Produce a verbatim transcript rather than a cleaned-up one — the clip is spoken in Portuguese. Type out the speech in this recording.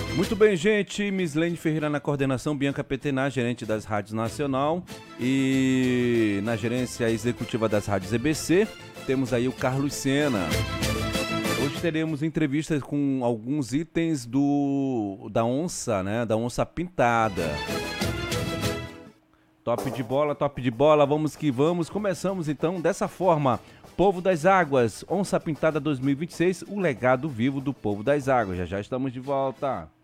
Muito bem, gente. Mislene Ferreira na coordenação, Bianca Petenar, gerente das Rádios Nacional, e na gerência executiva das Rádios E B C, temos aí o Carlos Sena. Hoje teremos entrevistas com alguns itens do da onça, né? Da onça pintada. Top de bola, top de bola, vamos que vamos. Começamos então dessa forma. Povo das Águas, Onça Pintada dois mil e vinte e seis, o legado vivo do Povo das Águas. Já já estamos de volta.